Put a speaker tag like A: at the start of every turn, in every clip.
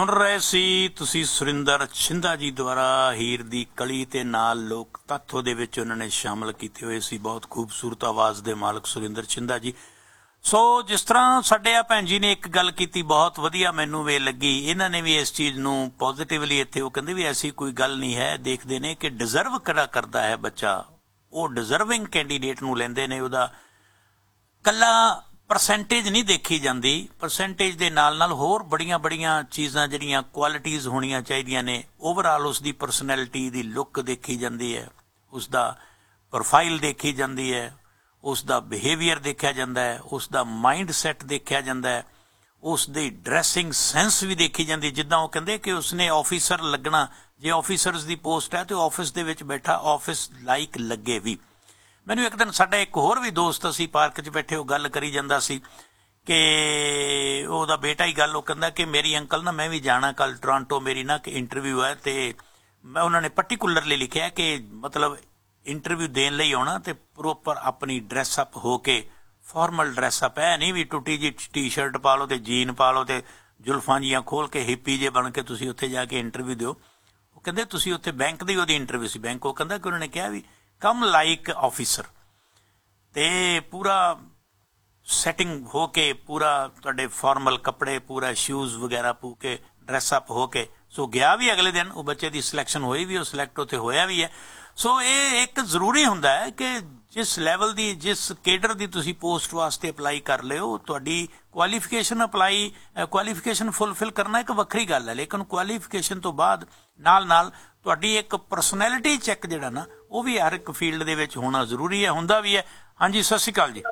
A: सुन रहे सी तुसी सुरिंदर छिंदा जी द्वारा हीर दी कली ते नाल लोक तत्थों दे विच उन्होंने शामिल कीते हुए सी। बहुत खूबसूरत आवाज दे मालक सुरिंदर छिंदा जी। सो जिस तरह साडे आ भैन जी ने एक गल कीती बहुत वधिया मैनू वे लगी। इन्हां ने भी इस चीज़ नूं पॉजिटिवली इत्थे वो कहंदे भी ऐसी कोई गल नहीं है, देखदे ने कि डिजर्व किहड़ा करदा है बच्चा, वो डिजर्विंग कैंडीडेट नूं लैंदे ने। उहदा कल्ला परसेंटेज नहीं देखी जाती, परसेंटेज के नाल नाल होर बड़िया बड़िया चीज़ां जिहड़ियां क्वालिटीज़ होणियां चाहीदियां ने। ओवरऑल उसकी परसनैलिटी दी लुक देखी जाती है, उसका प्रोफाइल देखी जाती है, उसका बिहेवियर देखा जाता है, उसका माइंड सैट देखा जाता है, उसकी ड्रैसिंग सेंस भी देखी जाती है। जिद्दां वो कहंदे कि उसने ऑफिसर लगना, जे ऑफिसर्स की पोस्ट है तो ऑफिस दे विच बैठा ऑफिस लाइक लगे भी। मैनू एक दिन साडा एक होर भी दोस्त असी पार्क च बैठे वो गल करी जांदा सी कि ओहदा बेटा ही गल वो कहंदा कि मेरी अंकल ना मैं भी जाना कल टोरंटो, मेरी ना कि इंटरव्यू है तो मैं उन्होंने पर्टिकुलरली लिखिया कि मतलब इंटरव्यू देन लई आउणा ते प्रोपर अपनी ड्रैसअप हो के, फॉर्मल ड्रैसअप है नहीं भी टुटी जी टी शर्ट पा लो तो जीन पा लो तो जुल्फां जियां खोल के हिप्पी जे बन के तुसीं उत्थे जाके इंटरव्यू दिओ। वो कहंदे तुसीं उत्थे बैंक दी ओहदी इंटरव्यू सी, बैंक वो कहंदा कि उन्होंने कहा भी कम लाइक ऑफिसर ते पूरा सैटिंग हो के, पूरा तुहाडे फॉर्मल कपड़े, पूरा शूज़ वगैरह पू के ड्रैसअप हो के। सो गया भी अगले दिन वो बच्चे की सिलैक्शन हुई भी, वो सिलैक्ट उत्थे होया भी है। सो ये एक जरूरी हुंदा है कि जिस लैवल की जिस केडर की तुसीं पोस्ट वास्ते अपलाई कर ले हो, तुहाडी क्वालिफिकेशन क्वालिफिकेशन फुलफिल करना एक वक्री गल है, लेकिन क्वालिफिकेशन तो बाद नाल नाल तुहाडी एक परसनैलिटी चैक जिहड़ा ना वो भी हर एक फील्ड दे विच होना जरूरी है, हुंदा भी है। हाँ जी, सत श्री अकाल जी।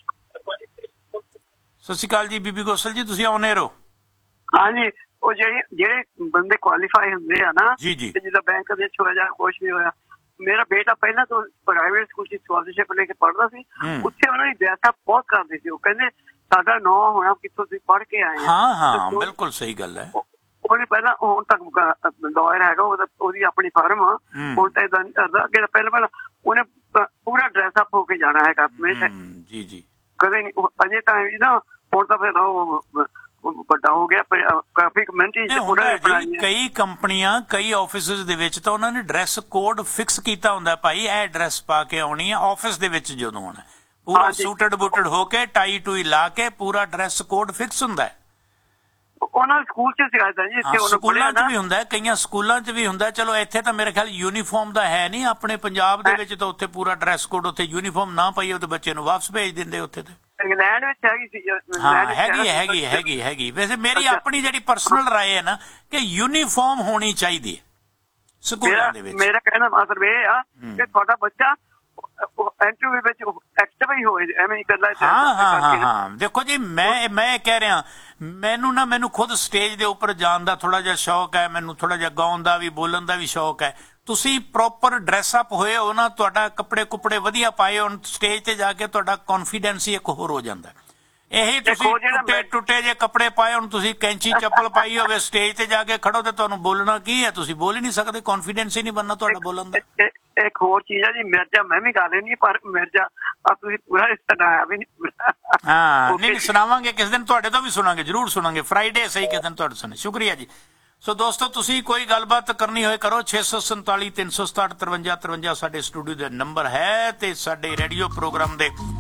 A: सत श्री अकाल जी बीबी गोसल जी, तुसीं ऑन एयर हो।
B: हाँ जी, वो ਜਿਹੜੇ ਬੰਦੇ ਕੁਆਲੀਫਾਈ ਹੁੰਦੇ ਆ ਨਾ
A: ਜੀ ਜੀ,
B: ਜਿੱਦਾਂ ਬੈਂਕ ਦੇ ਵਿੱਚ ਹੋਇਆ ਜਾਂ ਕੁਛ ਵੀ ਹੋਇਆ। ਮੇਰਾ ਬੇਟਾ ਪਹਿਲਾਂ ਤੋਂ ਪ੍ਰਾਈਵੇਟ ਸਕੂਲ ਚ ਸਕਾਲਰਸ਼ਿਪ ਲੈ ਕੇ ਪੜ੍ਹਦਾ ਸੀ, ਉੱਥੇ ਉਹਨਾਂ ਦੀ ਵਿਆਖਿਆ ਬਹੁਤ ਕਰਦੇ ਸੀ। ਉਹ ਕਹਿੰਦੇ ਸਾਡਾ ਨਾਂ ਹੋਣਾ ਕਿੱਥੋਂ ਤੁਸੀਂ ਪੜ੍ਹ ਕੇ ਆਏ।
A: ਹਾਂ ਹਾਂ ਬਿਲਕੁਲ ਸਹੀ ਗੱਲ ਹੈ।
B: ਉਹਨੇ ਪਹਿਲਾਂ ਹੁਣ ਤੱਕ ਲਾਇਰ ਹੈਗਾ, ਉਹਦੀ ਆਪਣੀ ਫਰਮ ਆ, ਹੁਣ ਤਾਂ ਇਦਾਂ ਕਰਦਾ। ਅੱਗੇ ਪਹਿਲਾਂ ਉਹਨੇ ਪੂਰਾ ਡਰੈਸ ਅਪ ਹੋ ਕੇ ਜਾਣਾ ਹੈਗਾ ਹਮੇਸ਼ਾ। ਜੀ ਜੀ, ਕਦੇ ਨਹੀਂ ਅਜੇ ਤਾਂ ਨਾ, ਹੁਣ ਤਾਂ ਫਿਰ ਉਹ ਵੱਡਾ ਹੋ ਗਿਆ। ਕਾਫੀ ਕਮਿਊਨਿਟੀ
A: ਕਈ ਕੰਪਨੀਆਂ ਕਈ ਆਫਿਸਿਸ ਦੇ ਵਿੱਚ ਤਾਂ ਉਹਨਾਂ ਨੇ ਡਰੈਸ ਕੋਡ ਫਿਕਸ ਕੀਤਾ ਹੁੰਦਾ, ਭਾਈ ਇਹ ਡਰੈਸ ਪਾ ਕੇ ਆਉਣੀ ਹੈ ਆਫਿਸ ਦੇ ਵਿੱਚ ਜਦੋਂ ਆਉਣਾ, ਪੂਰਾ ਸੂਟਡ ਬੂਟਡ ਹੋ ਕੇ ਟਾਈ ਟੂਈ ਲਾ ਕੇ ਪੂਰਾ ਡਰੈਸ ਕੋਡ ਫਿਕਸ ਹੁੰਦਾ ਹੈ।
B: ਉਹਨਾਂ ਸਕੂਲ ਚ ਸਿਖਾਇਆ ਜੀ, ਇੱਥੇ
A: ਸਕੂਲਾਂ ਚ ਵੀ ਹੁੰਦਾ, ਕਈਆਂ ਸਕੂਲਾਂ ਚ ਵੀ ਹੁੰਦਾ। ਚਲੋ ਇੱਥੇ ਤਾਂ ਮੇਰੇ ਖਿਆਲ ਯੂਨੀਫਾਰਮ ਦਾ ਹੈ ਨਹੀਂ, ਆਪਣੇ ਪੰਜਾਬ ਦੇ ਵਿੱਚ ਤਾਂ ਉੱਥੇ ਪੂਰਾ ਡਰੈਸ ਕੋਡ, ਉੱਥੇ ਯੂਨੀਫਾਰਮ ਨਾ ਪਾਈਏ ਤੇ ਬੱਚੇ ਨੂੰ ਵਾਪਸ ਭੇਜ ਦਿੰਦੇ ਉੱਥੇ ਤੇ।
B: ਇੰਗਲੈਂਡ ਵਿੱਚ ਹੈਗੀ ਸੀ।
A: ਹਾਂ ਹੈਗੀ। ਵੈਸੇ ਮੇਰੀ ਆਪਣੀ ਜਿਹੜੀ ਪਰਸਨਲ ਰਾਏ ਹੈ ਨਾ ਕਿ ਯੂਨੀਫਾਰਮ ਹੋਣੀ ਚਾਹੀਦੀ ਹੈ ਸਕੂਲਾਂ ਦੇ ਵਿੱਚ। ਮੇਰਾ
B: ਕਹਿਣਾ ਮਤਲਬ ਇਹ ਆ ਕਿ ਤੁਹਾਡਾ ਬੱਚਾ ਇੰਟਰਵਿਊ ਵਿੱਚ ਐਕਟਿਵ ਹੀ ਹੋਏ, ਐਵੇਂ ਹੀ ਕਰਨਾ।
A: ਹਾਂ ਦੇਖੋ ਜੀ, ਮੈਂ ਕਹਿ ਰਿਹਾ, ਮੈਨੂੰ ਖੁਦ ਸਟੇਜ ਦੇ ਉੱਪਰ ਜਾਣ ਦਾ ਥੋੜਾ ਜਿਹਾ ਸ਼ੌਕ ਹੈ, ਮੈਨੂੰ ਥੋੜਾ ਜਿਹਾ ਗਾਉਣ ਦਾ ਵੀ ਬੋਲਣ ਦਾ ਵੀ ਸ਼ੌਕ ਹੈ। ਤੁਸੀਂ ਪ੍ਰੋਪਰ ਡਰੈਸਅਪ ਹੋਏ ਹੋ ਨਾ, ਤੁਹਾਡਾ ਕੱਪੜੇ ਕੁਪੜੇ ਵਧੀਆ ਪਾਏ ਹੋਣ, ਸਟੇਜ ਤੇ ਜਾ ਕੇ ਤੁਹਾਡਾ ਕੌਨਫੀਡੈਂਸ ਹੀ ਇੱਕ ਹੋਰ ਹੋ ਜਾਂਦਾ। ਇਹੀ ਤੁਸੀਂ ਟੁੱਟੇ ਜੇ ਕੱਪੜੇ ਪਾਏ ਹੁਣ, ਤੁਸੀਂ ਕੈਂਚੀ ਚੱਪਲ ਪਾਈ ਹੋਵੇ, ਸਟੇਜ ਤੇ ਜਾ ਕੇ ਖੜੋ ਤੇ ਤੁਹਾਨੂੰ ਬੋਲਣਾ ਕੀ ਹੈ, ਤੁਸੀਂ ਬੋਲ ਹੀ ਨਹੀਂ ਸਕਦੇ, ਕੌਨਫੀਡੈਂਸ ਹੀ ਨਹੀਂ ਬਣਨਾ ਤੁਹਾਡਾ ਬੋਲਣ ਦਾ।
B: ਇੱਕ ਹੋਰ ਚੀਜ਼ ਹੈ ਜੀ, ਮਿਰਜ਼ਾ ਮੈਂ ਵੀ ਗਾ ਲੈਂਦੀ, ਪਰ ਮਿਰਜ਼ਾ ਤੁਸੀਂ ਪੂਰਾ ਸੁਣਾਇਆ ਵੀ ਨਹੀਂ।
A: ਹਾਂ ਨਹੀਂ ਸੁਣਾਵਾਂਗੇ ਕਿਸੇ ਦਿਨ, ਤੁਹਾਡੇ ਤੋਂ ਵੀ ਸੁਣਾਂਗੇ, ਜ਼ਰੂਰ ਸੁਣਾਂਗੇ, ਫਰਾਈਡੇ ਸਹੀ ਕਿਸੇ ਦਿਨ ਤੁਹਾਡੇ ਸੁਣੇ। ਸ਼ੁਕਰੀਆ ਜੀ। ਸੋ ਦੋਸਤੋ, ਤੁਸੀਂ ਕੋਈ ਗੱਲਬਾਤ ਕਰਨੀ ਹੋਏ ਕਰੋ, 647 367 53 53 ਸਾਡੇ ਸਟੂਡੀਓ ਦਾ ਨੰਬਰ ਹੈ ਤੇ ਸਾਡੇ ਰੇਡੀਓ ਪ੍ਰੋਗਰਾਮ ਦੇ